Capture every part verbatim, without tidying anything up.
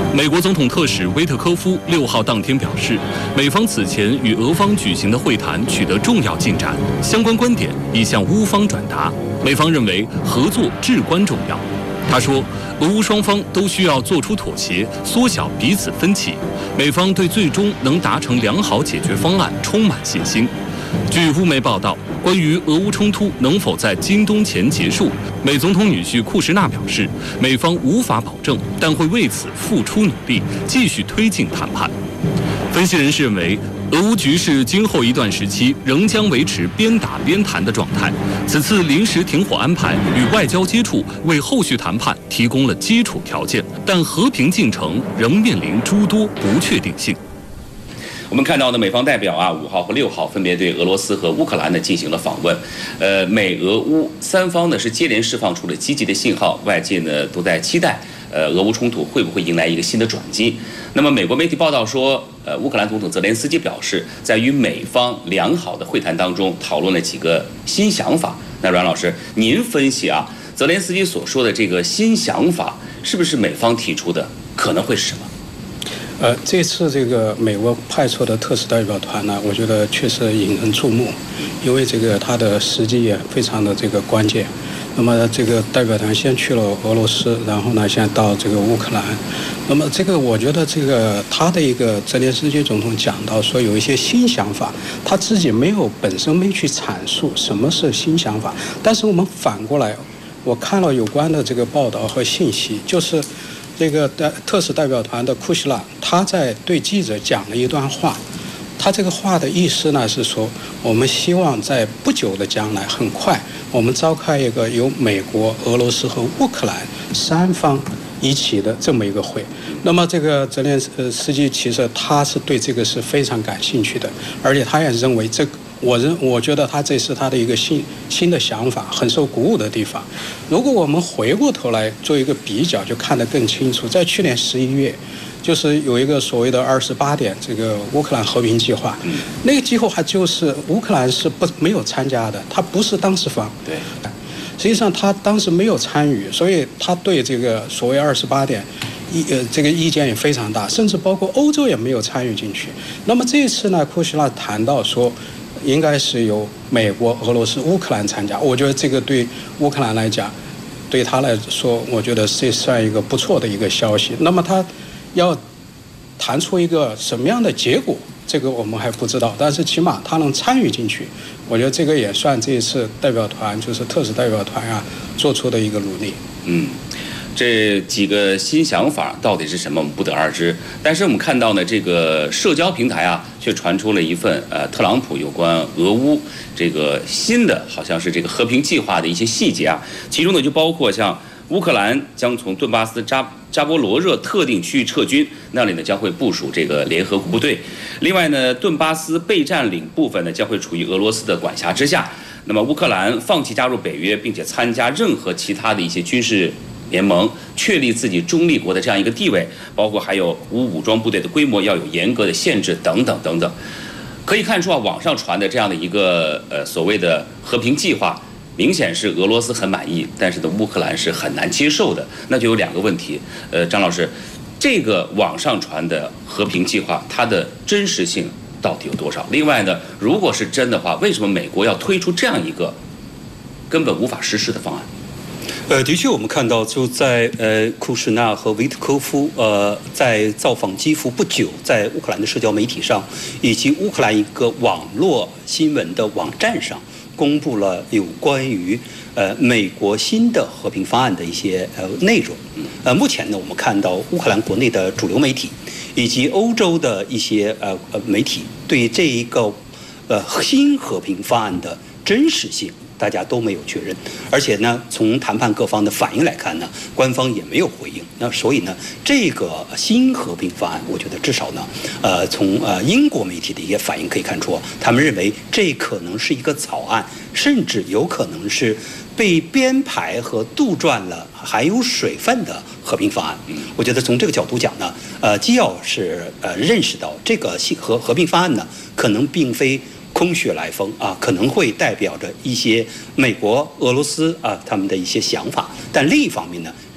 美国总统特使威特科夫六号当天表示，美方此前与俄方举行的会谈取得重要进展，相关观点已向乌方转达。美方认为合作至关重要。他说，俄乌双方都需要做出妥协，缩小彼此分歧。美方对最终能达成良好解决方案充满信心。据乌媒报道，关于俄乌冲突能否在今冬前结束，美总统女婿库什纳表示，美方无法保证，但会为此付出努力，继续推进谈判。分析人士认为，俄乌局势今后一段时期仍将维持边打边谈的状态。此次临时停火安排与外交接触为后续谈判提供了基础条件，但和平进程仍面临诸多不确定性。 我们看到呢，美方代表啊，五号和六号分别对俄罗斯和乌克兰呢进行了访问，呃，美俄乌三方呢是接连释放出了积极的信号，外界呢都在期待，呃，俄乌冲突会不会迎来一个新的转机？那么，美国媒体报道说，呃，乌克兰总统泽连斯基表示，在与美方良好的会谈当中，讨论了几个新想法。那阮老师，您分析啊，泽连斯基所说的这个新想法，是不是美方提出的？可能会是什么？ 呃，这次这个美国派出的特使代表团呢，我觉得确实引人注目，因为这个它的时机也非常的这个关键。那么这个代表团先去了俄罗斯，然后呢，现在到这个乌克兰。那么这个我觉得这个他的一个泽连斯基总统讲到说有一些新想法，他自己没有本身没去阐述什么是新想法，但是我们反过来，我看了有关的这个报道和信息，就是。这个代特使代表团的库希纳，他在对记者讲了一段话，他这个话的意思呢是说，我们希望在不久的将来，很快我们召开一个由美国、俄罗斯和乌克兰三方一起的这么一个会。那么这个泽连斯基其实他是对这个是非常感兴趣的，而且他也认为这个。我认，我觉得他这是他的一个新新的想法，很受鼓舞的地方。如果我们回过头来做一个比较，就看得更清楚。在去年十一月，就是有一个所谓的二十八点这个乌克兰和平计划，那个计划就是乌克兰是不没有参加的，他不是当事方。 对， 实际上他当时没有参与，所以他对这个所谓二十八点。意呃，这个意见也非常大，甚至包括欧洲也没有参与进去。那么这一次呢，库希纳谈到说，应该是由美国、俄罗斯、乌克兰参加。我觉得这个对乌克兰来讲，对他来说，我觉得这算一个不错的一个消息。那么他要谈出一个什么样的结果，这个我们还不知道。但是起码他能参与进去，我觉得这个也算这一次代表团，就是特使代表团啊做出的一个努力。 嗯。这几个新想法到底是什么，我们不得而知。但是我们看到呢，这个社交平台啊，却传出了一份呃，特朗普有关俄乌这个新的，好像是这个和平计划的一些细节啊。其中呢，就包括像乌克兰将从顿巴斯扎扎波罗热特定区域撤军，那里呢将会部署这个联合国部队。另外呢，顿巴斯被占领部分呢将会处于俄罗斯的管辖之下。那么乌克兰放弃加入北约，并且参加任何其他的一些军事联盟，确立自己中立国的这样一个地位，包括还有无武装部队的规模要有严格的限制等等等等。可以看出啊，网上传的这样的一个呃所谓的和平计划，明显是俄罗斯很满意，但是呢乌克兰是很难接受的。那就有两个问题，呃，张老师，这个网上传的和平计划，它的真实性到底有多少？另外呢，如果是真的话，为什么美国要推出这样一个根本无法实施的方案？ 呃，的确，我们看到就在呃库什纳和维特科夫呃在造访基辅不久，在乌克兰的社交媒体上以及乌克兰一个网络新闻的网站上，公布了有关于呃美国新的和平方案的一些呃内容。呃，目前呢，我们看到乌克兰国内的主流媒体以及欧洲的一些呃呃媒体对这一个呃新和平方案的真实性，大家都没有确认，而且呢，从谈判各方的反应来看呢，官方也没有回应。那所以呢，这个新和平方案，我觉得至少呢，呃，从呃英国媒体的一些反应可以看出，他们认为这可能是一个草案，甚至有可能是被编排和杜撰了含有水分的和平方案。我觉得从这个角度讲呢，呃，既要是呃认识到这个新和和平方案呢，可能并非空穴来风啊，可能会代表着一些美国、俄罗斯啊他们的一些想法，但另一方面呢，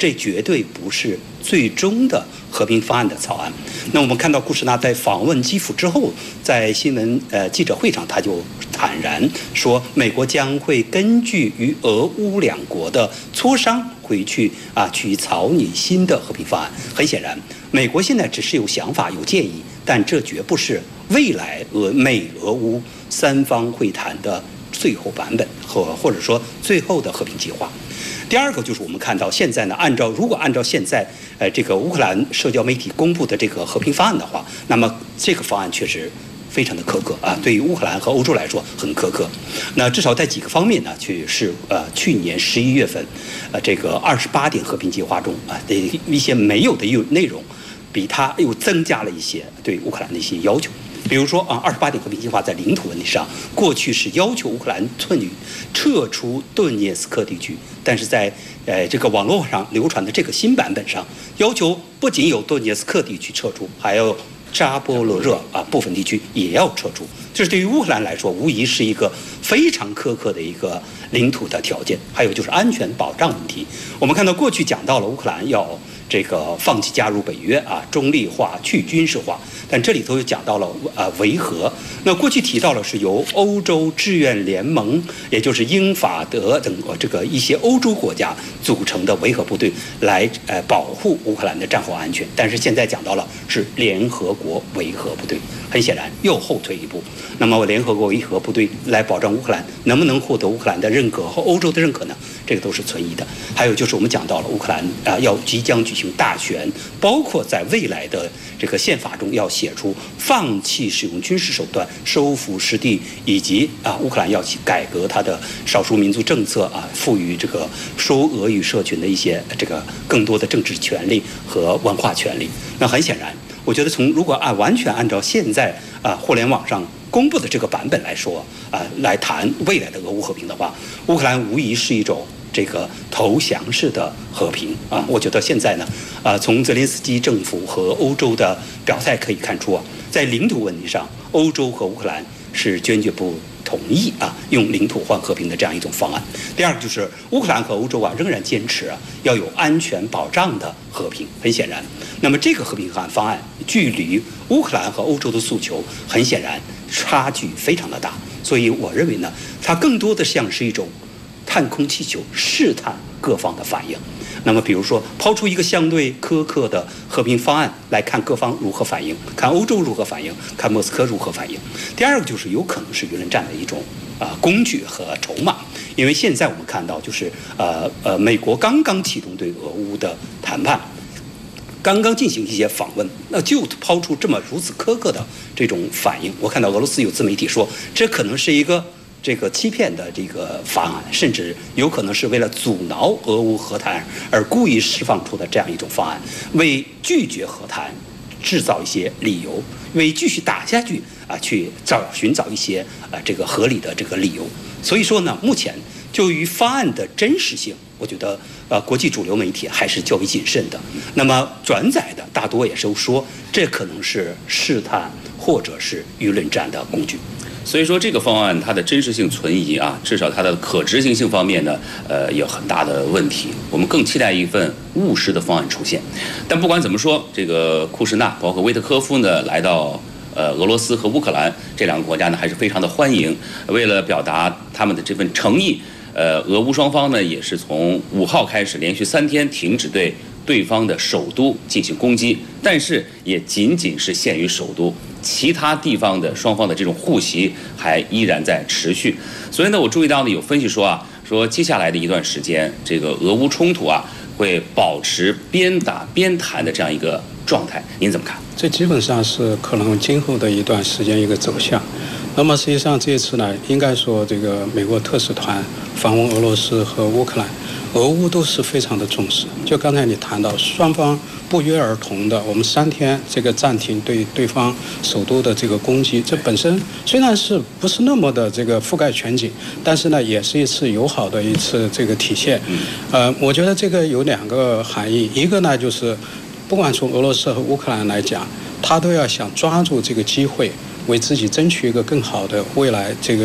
这绝对不是最终的和平方案的草案。那我们看到库什纳在访问基辅之后，在新闻呃记者会上，他就坦然说，美国将会根据与俄乌两国的磋商回去啊，去草拟新的和平方案。很显然，美国现在只是有想法、有建议，但这绝不是未来俄美俄乌三方会谈的最后版本和或者说最后的和平计划。第二个就是我们看到现在呢，按照如果按照现在呃这个乌克兰社交媒体公布的这个和平方案的话，那么这个方案确实非常的苛刻啊，对于乌克兰和欧洲来说很苛刻。那至少在几个方面呢，去是呃去年十一月份，呃这个二十八点和平计划中啊的一些没有的内容，比它又增加了一些对乌克兰的一些要求。比如说啊，二十八点和平计划在领土问题上，过去是要求乌克兰寸语撤出顿涅斯克地区，但是在呃这个网络上流传的这个新版本上，要求不仅有顿涅斯克地区撤出，还有扎波罗热啊部分地区也要撤出。这是对于乌克兰来说，无疑是一个非常苛刻的一个领土的条件。还有就是安全保障问题，我们看到过去讲到了乌克兰要这个放弃加入北约啊，中立化、去军事化，但这里头又讲到了呃维和。那过去提到了是由欧洲志愿联盟，也就是英法德等这个一些欧洲国家组成的维和部队来呃保护乌克兰的战后安全，但是现在讲到了是联合国维和部队，很显然又后退一步。那么联合国维和部队来保障乌克兰能不能获得乌克兰的认可和欧洲的认可呢？这个都是存疑的。还有就是我们讲到了乌克兰啊、呃、要即将举行大选，包括在未来的这个宪法中要写出放弃使用军事手段收复失地，以及啊乌克兰要去改革它的少数民族政策啊，赋予这个说俄语社群的一些这个更多的政治权利和文化权利。那很显然，我觉得从如果按完全按照现在啊互联网上公布的这个版本来说啊，来谈未来的俄乌和平的话，乌克兰无疑是一种这个投降式的和平啊。我觉得现在呢，啊，从泽连斯基政府和欧洲的表态可以看出啊，在领土问题上，欧洲和乌克兰是坚决不同意啊用领土换和平的这样一种方案。第二个就是乌克兰和欧洲啊仍然坚持啊要有安全保障的和平。很显然，那么这个和平方案距离乌克兰和欧洲的诉求很显然差距非常的大，所以我认为呢，它更多的像是一种探空气球，试探各方的反应。那么比如说抛出一个相对苛刻的和平方案来看各方如何反应，看欧洲如何反应，看莫斯科如何反应。第二个就是有可能是舆论战的一种啊、呃、工具和筹码，因为现在我们看到就是呃呃美国刚刚启动对俄乌的谈判，刚刚进行一些访问，那就抛出这么如此苛刻的这种反应。我看到俄罗斯有自媒体说，这可能是一个这个欺骗的这个方案，甚至有可能是为了阻挠俄乌和谈而故意释放出的这样一种方案，为拒绝和谈制造一些理由，为继续打下去啊去找寻找一些啊这个合理的这个理由。所以说呢，目前就于方案的真实性，我觉得呃国际主流媒体还是较为谨慎的。那么转载的大多也是说，这可能是试探或者是舆论战的工具。 所以说这个方案它的真实性存疑啊，至少它的可执行性方面呢，呃，有很大的问题。我们更期待一份务实的方案出现。但不管怎么说，这个库什纳包括威特科夫呢，来到呃俄罗斯和乌克兰这两个国家呢，还是非常的欢迎。为了表达他们的这份诚意，呃，俄乌双方呢也是从五号开始连续三天停止对对方的首都进行攻击，但是也仅仅是限于首都。其他地方的双方的这种互袭还依然在持续，所以呢，我注意到呢有分析说啊，说接下来的一段时间，这个俄乌冲突啊会保持边打边谈的这样一个状态，您怎么看？ 这基本上是可能今后的一段时间一个走向。那么实际上这次呢，应该说这个美国特使团访问俄罗斯和乌克兰，俄乌都是非常的重视。就刚才你谈到，双方不约而同的，我们三天这个暂停对对方首都的这个攻击，这本身虽然是不是那么的这个覆盖全景，但是呢，也是一次友好的一次这个体现。呃，我觉得这个有两个含义，一个呢就是，不管从俄罗斯和乌克兰来讲，他都要想抓住这个机会，为自己争取一个更好的未来这个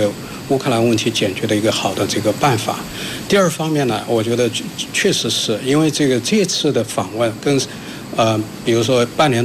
乌克兰问题解决的一个好的这个办法。第二方面呢，我觉得确实是因为这个这次的访问跟呃，比如说半年